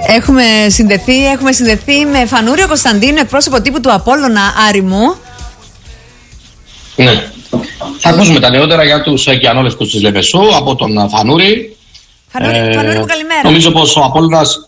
Έχουμε συνδεθεί με Φανούριο Κωνσταντίνου, εκπρόσωπο τύπου του Απόλλωνα, Άρη μου. Ναι. Θα ακούσουμε τα νεότερα για τους ωκεανόλευκους της Λεμεσού από τον Φανούρη. Φανούρη μου, καλημέρα. Νομίζω πως ο Απόλλωνας...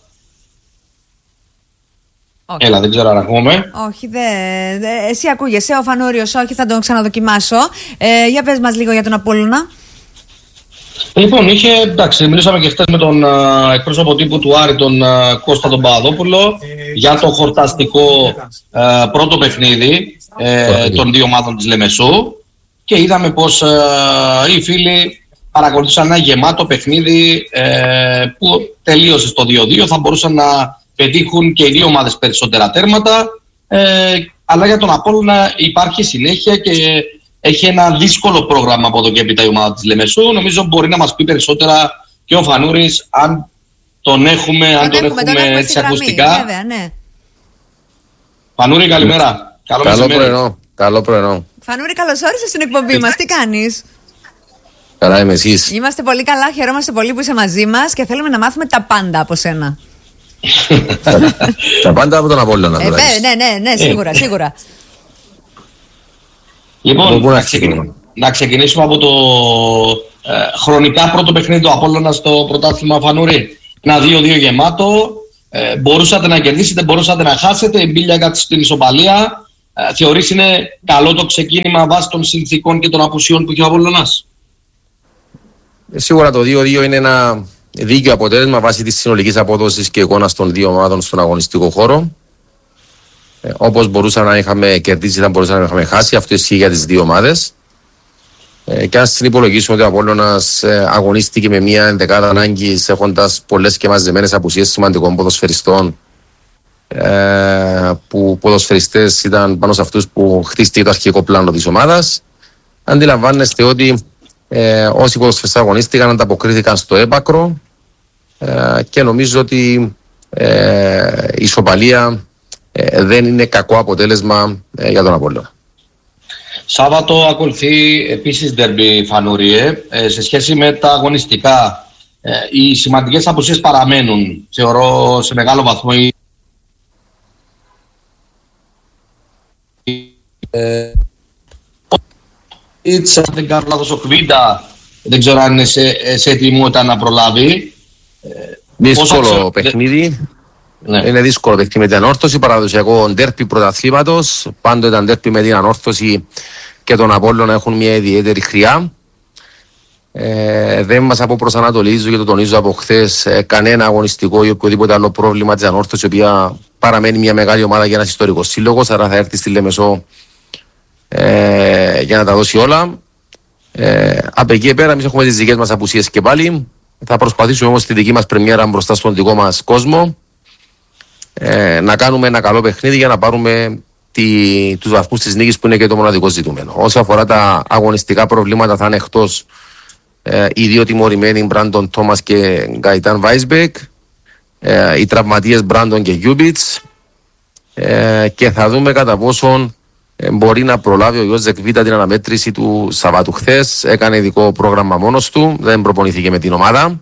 Όχι. Έλα, δεν ξέρω αν ακούμε. Όχι, εσύ ακούγεσαι, ο Φανούριος όχι, θα τον ξαναδοκιμάσω. Για πες μας λίγο για τον Απόλλωνα. Λοιπόν, εντάξει, μιλήσαμε και χθες με τον εκπρόσωπο τύπου του Άρη, τον Κώστα τον Παπαδόπουλο, για το χορταστικό πρώτο παιχνίδι των δύο ομάδων της Λεμεσού, και είδαμε πως οι φίλοι παρακολουθούσαν ένα γεμάτο παιχνίδι που τελείωσε στο 2-2. Θα μπορούσαν να πετύχουν και οι δύο ομάδες περισσότερα τέρματα, αλλά για τον Απόλλωνα υπάρχει συνέχεια και έχει ένα δύσκολο πρόγραμμα από εδώ και έπειτα η ομάδα της Λεμεσού. Νομίζω μπορεί να μας πει περισσότερα και ο Φανούρης, αν τον έχουμε, έτσι ακουστικά. Βέβαια, ναι. Φανούρη, καλημέρα. Καλό πρωινό. Φανούρη, καλώς όρισες στην εκπομπή μας. Τι κάνεις? Καλά είμαι, εσείς? Είμαστε πολύ καλά, χαιρόμαστε πολύ που είσαι μαζί μας και θέλουμε να μάθουμε τα πάντα από σένα. Τα πάντα από τον Απόλλωνα. Ναι, σίγουρα. Λοιπόν, να ξεκινήσουμε από το χρονικά πρώτο παιχνίδι του Απόλλωνα στο πρωτάθλημα, Φανούρη. Ένα 2-2 γεμάτο. Μπορούσατε να κερδίσετε, μπορούσατε να χάσετε. Η Μπίλια κάτσε στην ισοπαλία. Θεωρείς είναι καλό το ξεκίνημα βάσει των συνθήκων και των απουσιών που έχει ο Απόλλωνας? Σίγουρα το 2-2 είναι ένα δίκαιο αποτέλεσμα βάσει της συνολικής απόδοσης και εικόνας των δύο ομάδων στον αγωνιστικό χώρο. Όπως μπορούσαμε να είχαμε κερδίσει, δεν μπορούσαμε να είχαμε χάσει. Αυτό ισχύει για τις δύο ομάδες. Και αν συνυπολογίσουμε ότι ο Απόλλωνας αγωνίστηκε με μια ενδεκάδα ανάγκης, έχοντας πολλές και μαζεμένες απουσίες σημαντικών ποδοσφαιριστών, που ποδοσφαιριστές ήταν πάνω σε αυτούς που χτίστηκε το αρχικό πλάνο της ομάδας, αντιλαμβάνεστε ότι όσοι ποδοσφαιριστές αγωνίστηκαν ανταποκρίθηκαν στο έπακρο, και νομίζω ότι η ισοπαλία δεν είναι κακό αποτέλεσμα για τον Απόλλωνα. Σάββατο ακολουθεί επίσης ντέρμπι, Φανούρη. Σε σχέση με τα αγωνιστικά, οι σημαντικές απουσίες παραμένουν, θεωρώ, σε μεγάλο βαθμό. Δεν κάνω λάθος, ο Κβίντα δεν ξέρω αν είναι σε ετοιμότητα να προλάβει. Δύσκολο παιχνίδι. Ναι. Είναι δύσκολο παιχνίδι με την Ανόρθωση, παραδοσιακό ντέρπι πρωταθλήματος. Πάντοτε τα ντέρπι με την Ανόρθωση και τον Απόλλωνα έχουν μια ιδιαίτερη χρειά. Δεν μας αποπροσανατολίζω και το τονίζω από χθες κανένα αγωνιστικό ή οποιοδήποτε άλλο πρόβλημα της Ανόρθωσης, η οποία παραμένει μια μεγάλη ομάδα και ένας ιστορικός σύλλογος, άρα θα έρθει στη Λεμεσό για να τα δώσει όλα. Από εκεί πέρα, εμείς έχουμε τις δικές μας απουσίες και πάλι. Θα προσπαθήσουμε όμως στη δική μας πρεμιέρα μπροστά στον δικό μας κόσμο να κάνουμε ένα καλό παιχνίδι για να πάρουμε τους βαθμούς της νίκης, που είναι και το μοναδικό ζητούμενο. Όσο αφορά τα αγωνιστικά προβλήματα, θα είναι εκτός οι δύο τιμωρημένοι Μπράντον Τόμας και Γκαϊτάν Βάισμπεκ, οι τραυματίες Μπράντον και Γιούμπιτς, και θα δούμε κατά πόσον μπορεί να προλάβει ο Ιώζεκ Βίτα την αναμέτρηση του Σαββάτου. Χθες έκανε ειδικό πρόγραμμα μόνος του, δεν προπονήθηκε με την ομάδα,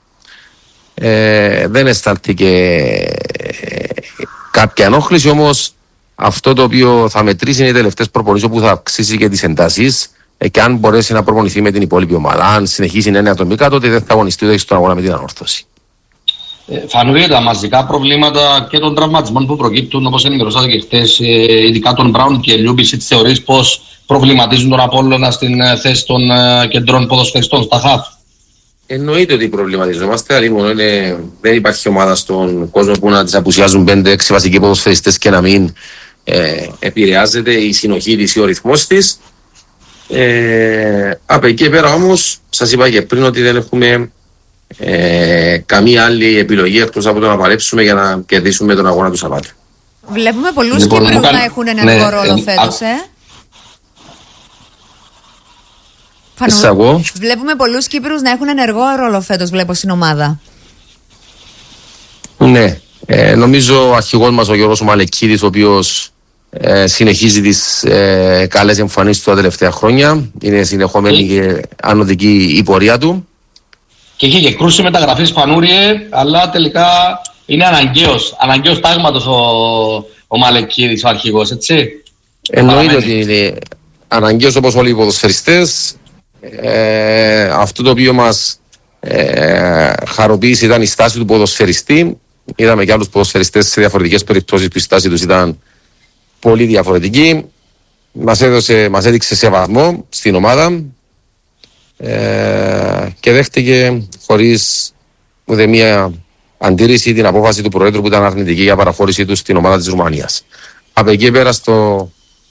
δεν αισθάνθηκε κάποια ενόχληση, όμως αυτό το οποίο θα μετρήσει είναι οι τελευταίες προπονήσεις, όπου θα αυξήσει και τις εντάσεις, και αν μπορέσει να προπονηθεί με την υπόλοιπη ομάδα. Αν συνεχίσει να είναι ατομικά, τότε δεν θα αγωνιστεί ούτε στον αγώνα με την Ανόρθωση. Φανούρη, τα μαζικά προβλήματα και των τραυματισμών που προκύπτουν, όπως ενημερώσατε και χθες, ειδικά των Μπράουν και Λιούμπισιτ, θεωρείς πως προβληματίζουν τον Απόλλωνα στην θέση των κεντρών ποδοσφαιριστών στα χαφ? Εννοείται ότι προβληματιζόμαστε. Δεν υπάρχει ομάδα στον κόσμο που να τις απουσιάζουν 5-6 βασικοί ποδοσφαιριστές και να μην επηρεάζεται η συνοχή της ή ο ρυθμός της. Από εκεί πέρα όμως, σας είπα και πριν ότι δεν έχουμε καμία άλλη επιλογή εκτός από το να παλέψουμε για να κερδίσουμε τον αγώνα του Σαββάτου. Βλέπουμε πολλούς Κύπριους να έχουν ενεργό ρόλο φέτος, Βλέπουμε πολλούς Κύπριους να έχουν ενεργό ρόλο φέτος, βλέπω, στην ομάδα. Ναι, νομίζω ο αρχηγός μας ο Γιώργος Μαλεκίδης, ο οποίος συνεχίζει τις καλές εμφανίσεις του τα τελευταία χρόνια. Είναι συνεχόμενη και ανωδική η πορεία του. Και είχε και κρούσει μεταγραφές, Φανούρη, αλλά τελικά είναι αναγκαίος τάγματος ο Μαλεκίδης, ο αρχηγός, έτσι. Εννοείται ότι είναι αναγκαίος όπως όλοι οι ποδοσφαιριστές. Αυτό το οποίο μας χαροποίησε ήταν η στάση του ποδοσφαιριστή. Είδαμε και άλλους ποδοσφαιριστές σε διαφορετικές περιπτώσεις που η στάση τους ήταν πολύ διαφορετική. Μας έδειξε σεβασμό στην ομάδα και δέχτηκε χωρίς ούτε μία αντίρρηση την απόφαση του Προέδρου που ήταν αρνητική για παραχώρησή του στην ομάδα της Ρουμανίας. Από εκεί πέρα στο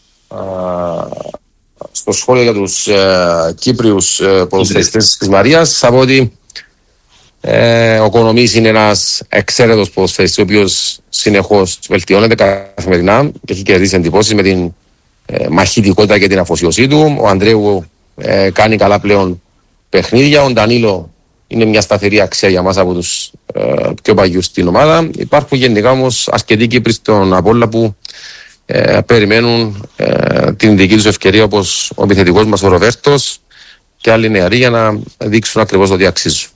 σχόλιο για τους Κύπριους ποδοσφαιριστές της Μαρίας, θα πω ότι ο Κονομής είναι ένας εξαίρετος ποδοσφαιριστής, ο οποίος συνεχώς βελτιώνεται καθημερινά και έχει κερδίσει εντυπώσεις με την μαχητικότητα και την αφοσίωσή του. Ο Ανδρέου κάνει καλά πλέον παιχνίδια. Ο Ντανίλο είναι μια σταθερή αξία για μας από τους πιο παγιούς στην ομάδα. Υπάρχουν γενικά όμως αρκετοί Κύπροι στον Απόλλωνα που περιμένουν την δική τους ευκαιρία, όπως ο επιθετικός μας ο Ροβέρτος και άλλοι νεαροί, για να δείξουν ακριβώς ότι αξίζουν.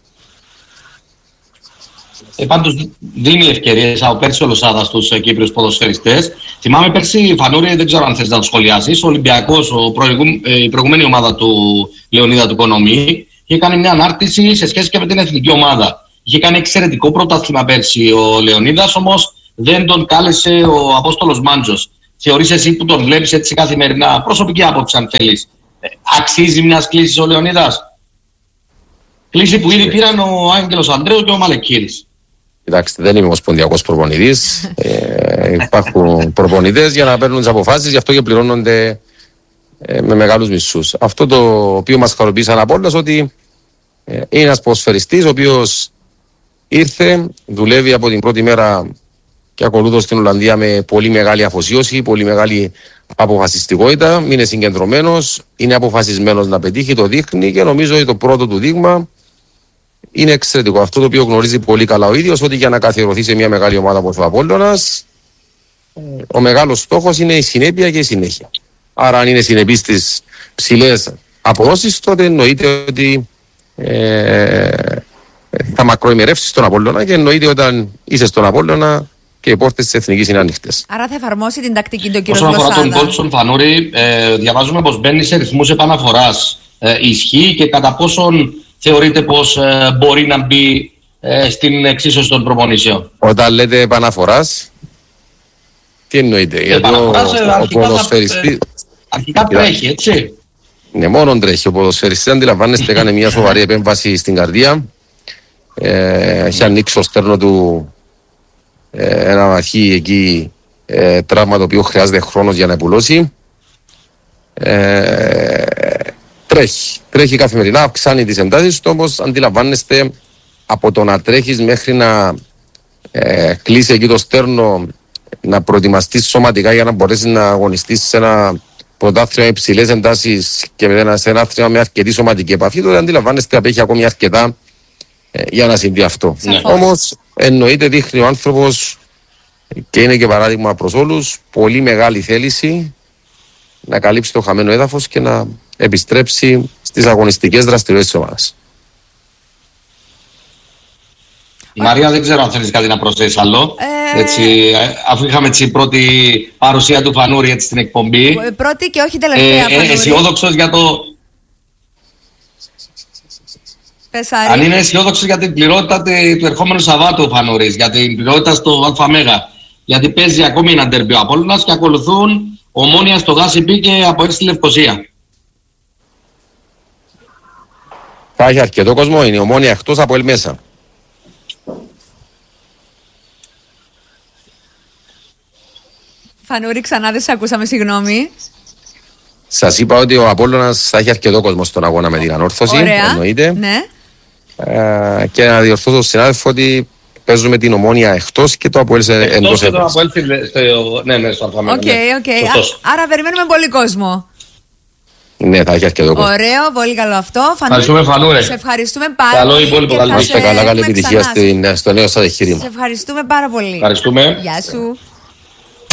Πάντως δίνει ευκαιρίες από πέρσι ο Λοσάδα στους Κύπριους ποδοσφαιριστές. Θυμάμαι πέρσι, Φανούρη, δεν ξέρω αν θες να το σχολιάσεις, ο Ολυμπιακός, η προηγούμενη ομάδα του Λεωνίδα του Κονομή, είχε κάνει μια ανάρτηση σε σχέση και με την εθνική ομάδα. Είχε κάνει εξαιρετικό πρωτάθλημα πέρσι ο Λεωνίδας, όμως δεν τον κάλεσε ο Απόστολος Μάντζος. Θεωρείς εσύ που τον βλέπεις έτσι καθημερινά, προσωπική άποψη αν θέλεις, αξίζει μιας κλήσης ο Λεωνίδας? Κλήση που ήδη πήραν ο Άγγελος Ανδρέου και ο Μαλεκίδης. Κοιτάξτε, δεν είμαι ομοσπονδιακός προπονητής. Υπάρχουν προπονητές για να παίρνουν τις αποφάσεις, γι' αυτό και πληρώνονται με μεγάλους μισθούς. Αυτό το οποίο μας χαροποίησε από όλες, ότι είναι ένας ποδοσφαιριστής ο οποίος ήρθε, δουλεύει από την πρώτη μέρα και ακολούθως στην Ολλανδία με πολύ μεγάλη αφοσίωση, πολύ μεγάλη αποφασιστικότητα. Είναι συγκεντρωμένος, είναι αποφασισμένος να πετύχει, το δείχνει και νομίζω ότι το πρώτο του δείγμα είναι εξαιρετικό. Αυτό το οποίο γνωρίζει πολύ καλά ο ίδιος, ότι για να καθιερωθεί σε μια μεγάλη ομάδα όπως ο Απόλλωνας, ο μεγάλος στόχος είναι η συνέπεια και η συνέχεια. Άρα, αν είναι συνεπής στις ψηλές αποδόσεις, τότε εννοείται ότι θα μακροημερεύσει στον Απόλλωνα, και εννοείται όταν είσαι στον Απόλλωνα και οι πόρτες της Εθνικής είναι ανοιχτές. Άρα θα εφαρμόσει την τακτική του κύριος Όσον Λοσάδα. αφορά τον Κόλτσον, Φανούρη, διαβάζουμε πως μπαίνει σε ρυθμούς επαναφοράς. Ισχύει και κατά πόσον θεωρείτε πως μπορεί να μπει στην εξίσωση των προπονήσεων? Όταν λέτε επαναφοράς, τι εννοείται? Γιατί ο ποδοσφαιριστής αρχικά τρέχει, έτσι. Ναι, μόνο τρέχει. Ο ποδοσφαιριστής, αντιλαμβάνεστε, έκανε μια σοβαρή επέμβαση στην καρδία. Έχει ανοίξει το στέρνο του ένα αρχή εκεί τραύμα, το οποίο χρειάζεται χρόνος για να επουλώσει. Τρέχει καθημερινά, αυξάνει τις εντάσεις του, όμως αντιλαμβάνεστε, από το να τρέχεις μέχρι να κλείσει εκεί το στέρνο, να προετοιμαστείς σωματικά για να μπορέσεις να αγωνιστείς σε ένα πρωτάθλημα υψηλές εντάσεις και σε ένα άθλημα με αρκετή σωματική επαφή, τότε αντιλαμβάνεστε απέχει ακόμη αρκετά για να συμβεί αυτό. Ναι. Όμως εννοείται, δείχνει ο άνθρωπος, και είναι και παράδειγμα προς όλους, πολύ μεγάλη θέληση να καλύψει το χαμένο έδαφος και να επιστρέψει στις αγωνιστικές δραστηριότητες της ομάδας. Μαρία, δεν ξέρω αν θέλεις κάτι να προσθέσεις άλλο. Έτσι, αφού είχαμε έτσι πρώτη παρουσία του Φανούρη έτσι, στην εκπομπή. Πρώτη και όχι τελευταία, Φανούρη. Αισιόδοξος για το... Πεσάρι. Αν είναι αισιόδοξος για την πληρότητα του ερχόμενου Σαββάτου ο Φανούρης, για την πληρότητα στο ΑΜ. Γιατί παίζει ακόμη ένα ντέρμπι ο Απόλλωνας και ακολουθούν Ομόνια στο Γάσιμπι και από έτσι στη Λευκοσία. Θα έχει αρκετό κόσμο, είναι η Ομόνια εκτός, από μέσα. Φανούρη, ξανά δεν σε ακούσαμε, συγγνώμη. Σας είπα ότι ο Απόλλωνας θα έχει αρκετό κόσμο στον αγώνα με την ανόρθωση. Ωραία. Εννοείται. Ναι. Και να διορθώσω τον συνάδελφο ότι παίζουμε την Ομόνια εκτός και το Αποέλ εντός έδρας. Ναι, στο Αλφαμέγα. Οκ. Άρα περιμένουμε πολύ κόσμο. Ναι, θα έχει αρκετό κόσμο. Ωραίο, πολύ καλό αυτό. Ευχαριστούμε, Φανούρη. Σε ευχαριστούμε πάρα καλό πολύ. Υπόλοιπο και καλό. θα Είστε καλά, καλή σε επιτυχία ξανά. στο νέο σας εγχείρημα. Σε ευχαριστούμε πάρα πολύ. Ευχαριστούμε. Γεια σου.